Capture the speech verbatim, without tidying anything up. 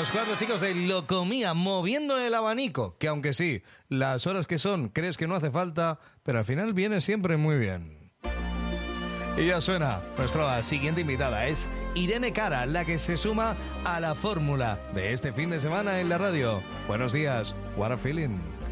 Los cuatro chicos de Locomía moviendo el abanico, que aunque sí, las horas que son, crees que no hace falta, pero al final viene siempre muy bien. Y ya suena, nuestra siguiente invitada es Irene Cara, la que se suma a la fórmula de este fin de semana en la radio. Buenos días, what a feeling.